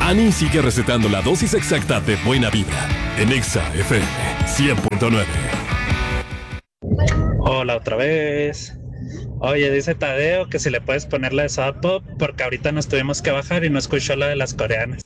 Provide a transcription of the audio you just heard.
Ani sigue recetando la dosis exacta de buena vibra, en Exa FM 100.9. Hola otra vez. Oye, dice Tadeo que si le puedes poner la de Soda Pop, porque ahorita nos tuvimos que bajar y no escuchó la de las coreanas.